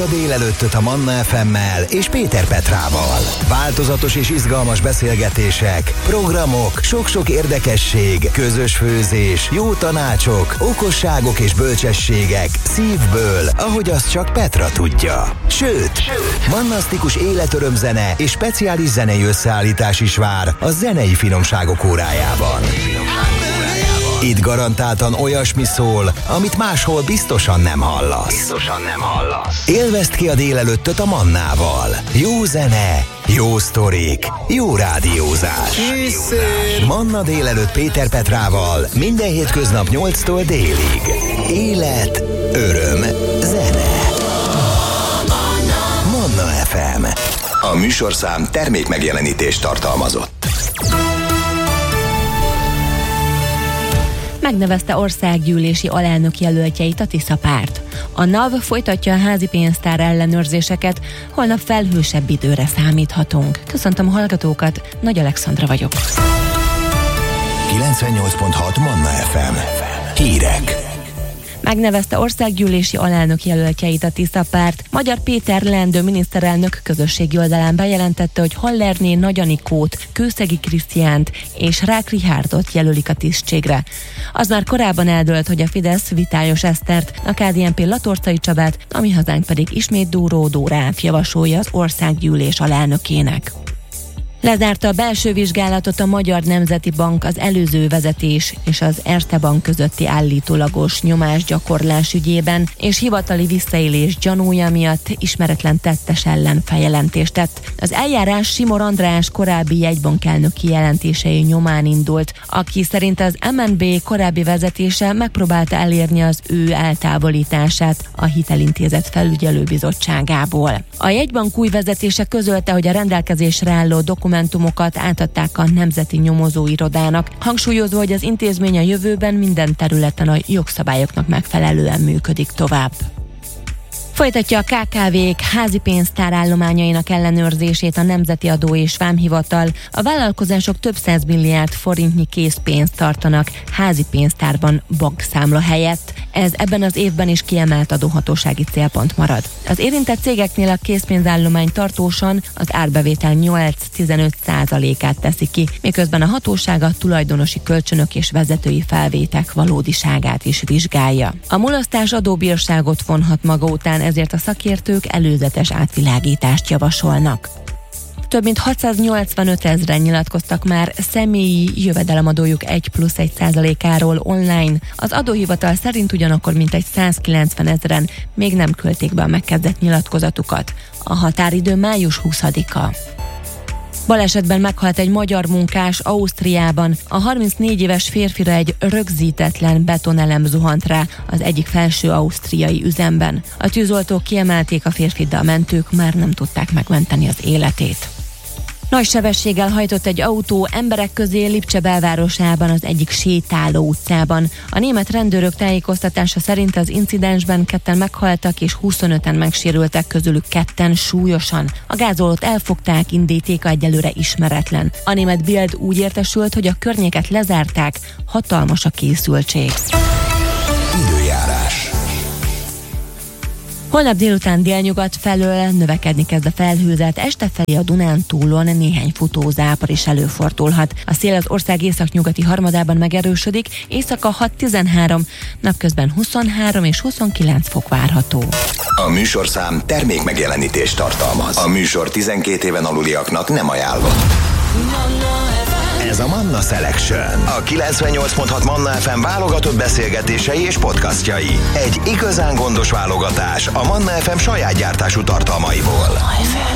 a délelőttöt a Manna FM-mel és Péter Petrával. Változatos és izgalmas beszélgetések, programok, sok-sok érdekesség, közös főzés, jó tanácsok, okosságok és bölcsességek szívből, ahogy azt csak Petra tudja. Sőt, mannasztikus életörömzene és speciális zenei összeállítás is vár a zenei finomságok órájában. Itt garantáltan olyasmi szól, amit máshol biztosan nem hallasz. Élvezd ki a délelőttöt a Mannával. Jó zene, jó sztorik, jó rádiózás. Manna délelőtt Péter Petrával minden hétköznap 8-tól délig. Élet, öröm, zene. Manna FM. A műsorszám termékmegjelenítést tartalmazott. Megnevezte országgyűlési alelnök jelöltjeit a Tisza párt. A NAV folytatja a házi pénztár ellenőrzéseket, holnap felhősebb időre számíthatunk. Köszöntöm a hallgatókat, Nagy Alexandra vagyok. 98.6 Manna FM. Hírek. Megnevezte országgyűlési alelnök jelöltjeit a Tisza párt. Magyar Péter leendő miniszterelnök közösségi oldalán bejelentette, hogy Hallerné Nagy Anikót, Kőszegi Krisztiánt és Rák Rihárdot jelölik a tisztségre. Az már korábban eldőlt, hogy a Fidesz Vitályos Esztert, a KDNP Latorcai Csabát, a Mi Hazánk pedig ismét Dóró Dórát javasolja az országgyűlés alelnökének. Lezárta a belső vizsgálatot a Magyar Nemzeti Bank az előző vezetés és az Erste Bank közötti állítólagos nyomásgyakorlás ügyében, és hivatali visszaélés gyanúja miatt ismeretlen tettes ellen feljelentést tett. Az eljárás Simor András korábbi jegybankelnök kijelentései nyomán indult, aki szerint az MNB korábbi vezetése megpróbálta elérni az ő eltávolítását a Hitelintézet felügyelőbizottságából. A jegybank új vezetése közölte, hogy a rendelkezésre álló dokumentumokat átadták a Nemzeti Nyomozóirodának, hangsúlyozva, hogy az intézmény a jövőben minden területen a jogszabályoknak megfelelően működik tovább. Folytatja a KKV-k házi pénztárállományainak ellenőrzését a Nemzeti Adó és Vámhivatal. A vállalkozások több 100 milliárd forintnyi készpénzt tartanak házi pénztárban bankszámla helyett. Ez ebben az évben is kiemelt adóhatósági célpont marad. Az érintett cégeknél a készpénzállomány tartósan az árbevétel 8-15%-át teszi ki, miközben a hatóság a tulajdonosi kölcsönök és vezetői felvétek valódiságát is vizsgálja. A mulasztás adóbírságot vonhat maga után, ezért a szakértők előzetes átvilágítást javasolnak. Több mint 685 000 nyilatkoztak már személyi jövedelemadójuk 1+1%-áról online. Az adóhivatal szerint ugyanakkor mintegy 190 000 még nem küldték be a megkezdett nyilatkozatukat. A határidő május 20-a. Balesetben meghalt egy magyar munkás Ausztriában. A 34 éves férfira egy rögzítetlen betonelem zuhant rá az egyik felső ausztriai üzemben. A tűzoltók kiemelték a férfit, de a mentők már nem tudták megmenteni az életét. Nagy sebességgel hajtott egy autó emberek közé Lipcse belvárosában az egyik sétáló utcában. A német rendőrök tájékoztatása szerint az incidensben 2-en meghaltak és 25-en megsérültek, közülük 2-en súlyosan. A gázolót elfogták, indítéka egyelőre ismeretlen. A német Bild úgy értesült, hogy a környéket lezárták, hatalmas a készültség. Időjárás. Holnap délután délnyugat felől növekedni kezd a felhőzet, este felé a Dunántúlon néhány futózápor is előfordulhat. A szél az ország északnyugati harmadában megerősödik, éjszaka 6-13, napközben 23 és 29 fok várható. A műsorszám termékmegjelenítést tartalmaz. A műsor 12 éven aluliaknak nem ajánlott. Ez a Manna Selection. A 98.6 Manna FM válogatott beszélgetései és podcastjai. Egy igazán gondos válogatás a Manna FM saját gyártású tartalmaiból.